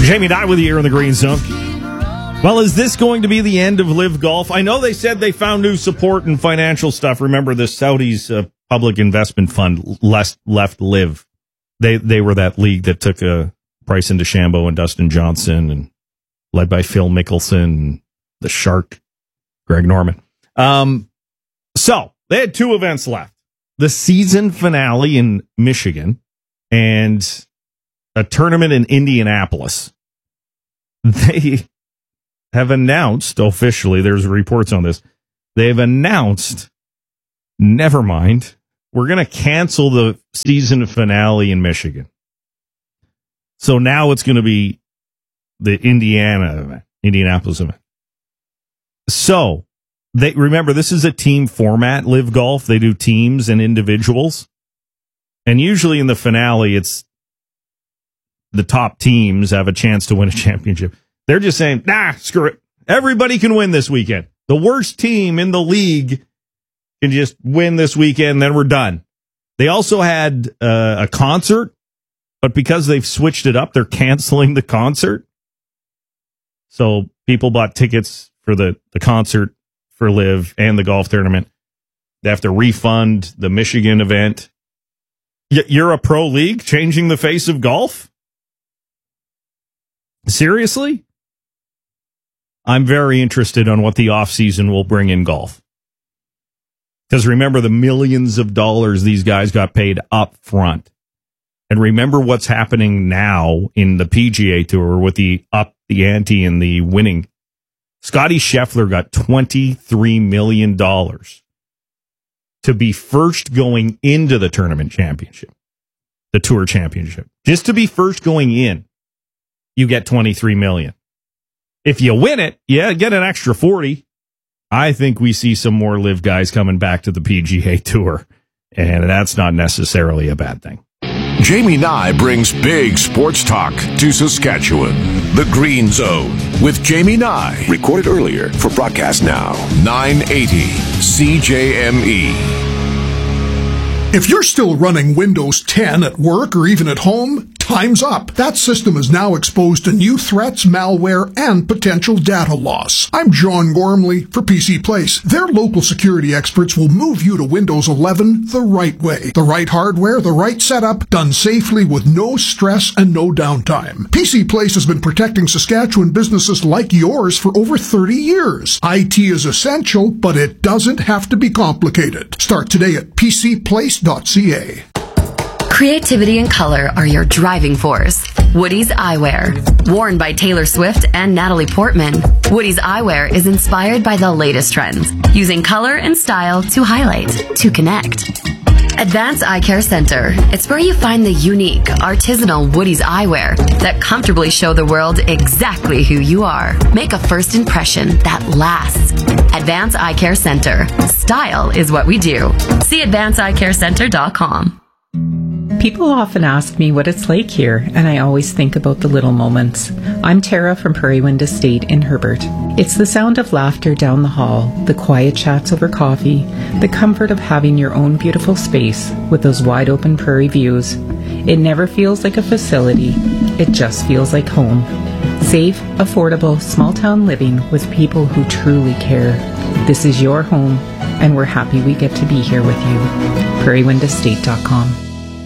Jamie Nye with you here in the Green Zone. Well, is this going to be the end of Live Golf? I know they said they found new support and financial stuff. Remember, the Saudis' public investment fund left Live. They were that league that took Bryson DeChambeau and Dustin Johnson, and led by Phil Mickelson, and the Shark, Greg Norman. So they had two events left: the season finale in Michigan and a tournament in Indianapolis. They have announced officially, there's reports on this, they've announced, never mind, we're going to cancel the season finale in Michigan. So now it's going to be the Indianapolis event. So, remember, this is a team format, Live Golf. They do teams and individuals. And usually in the finale, it's the top teams have a chance to win a championship. They're just saying, nah, screw it. Everybody can win this weekend. The worst team in the league can just win this weekend, then we're done. They also had a concert, but because they've switched it up, they're canceling the concert. So people bought tickets for the concert for Live and the golf tournament. They have to refund the Michigan event. You're a pro league changing the face of golf? Seriously? I'm very interested on what the offseason will bring in golf. Because remember the millions of dollars these guys got paid up front. And remember what's happening now in the PGA Tour with the ante and the winning. Scotty Scheffler got $23 million to be first going into the tournament championship, the tour championship. Just to be first going in, you get $23 million. If you win it, get an extra 40. I think we see some more Live guys coming back to the PGA Tour, and that's not necessarily a bad thing. Jamie Nye brings big sports talk to Saskatchewan. The Green Zone with Jamie Nye. Recorded earlier for broadcast now. 980 CJME. If you're still running Windows 10 at work or even at home, time's up. That system is now exposed to new threats, malware, and potential data loss. I'm John Gormley for PC Place. Their local security experts will move you to Windows 11 the right way. The right hardware, the right setup, done safely with no stress and no downtime. PC Place has been protecting Saskatchewan businesses like yours for over 30 years. IT is essential, but it doesn't have to be complicated. Start today at PCPlace.ca. Creativity and color are your driving force. Woody's Eyewear. Worn by Taylor Swift and Natalie Portman, Woody's Eyewear is inspired by the latest trends, using color and style to highlight, to connect. Advanced Eye Care Center. It's where you find the unique, artisanal Woody's Eyewear that comfortably show the world exactly who you are. Make a first impression that lasts. Advanced Eye Care Center. Style is what we do. See AdvancedEyeCareCenter.com. People often ask me what it's like here, and I always think about the little moments. I'm Tara from Prairie Wind Estate in Herbert. It's the sound of laughter down the hall, the quiet chats over coffee, the comfort of having your own beautiful space with those wide open prairie views. It never feels like a facility. It just feels like home. Safe, affordable, small town living with people who truly care. This is your home, and we're happy we get to be here with you. PrairieWindEstate.com.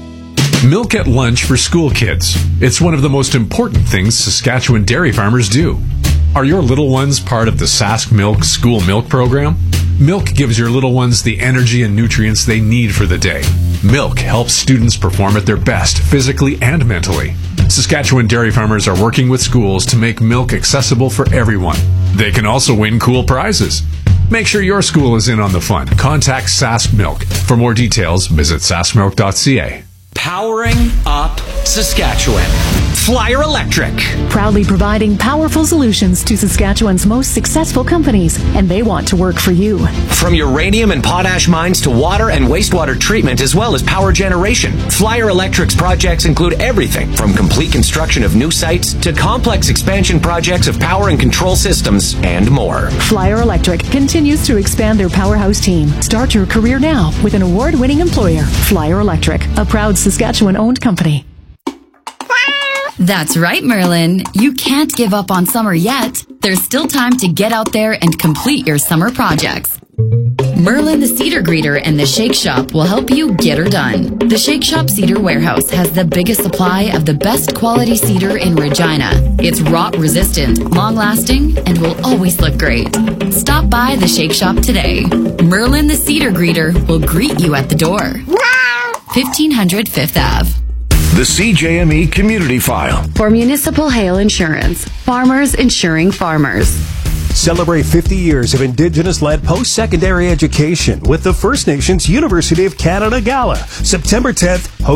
Milk at lunch for school kids. It's one of the most important things Saskatchewan dairy farmers do. Are your little ones part of the Sask Milk School Milk Program? Milk gives your little ones the energy and nutrients they need for the day. Milk helps students perform at their best physically and mentally. Saskatchewan dairy farmers are working with schools to make milk accessible for everyone. They can also win cool prizes. Make sure your school is in on the fun. Contact Sask Milk. For more details, visit saskmilk.ca. Powering up Saskatchewan. Flyer Electric. Proudly providing powerful solutions to Saskatchewan's most successful companies, and they want to work for you. From uranium and potash mines to water and wastewater treatment, as well as power generation, Flyer Electric's projects include everything from complete construction of new sites to complex expansion projects of power and control systems and more. Flyer Electric continues to expand their powerhouse team. Start your career now with an award-winning employer. Flyer Electric, a proud Saskatchewan-owned company. That's right, Merlin. You can't give up on summer yet. There's still time to get out there and complete your summer projects. Merlin the Cedar Greeter and the Shake Shop will help you get her done. The Shake Shop Cedar Warehouse has the biggest supply of the best quality cedar in Regina. It's rot resistant, long lasting, and will always look great. Stop by the Shake Shop today. Merlin the Cedar Greeter will greet you at the door. 1500 Fifth Ave. The CJME Community File. For Municipal Hail Insurance, farmers insuring farmers. Celebrate 50 years of Indigenous-led post-secondary education with the First Nations University of Canada Gala, September 10th.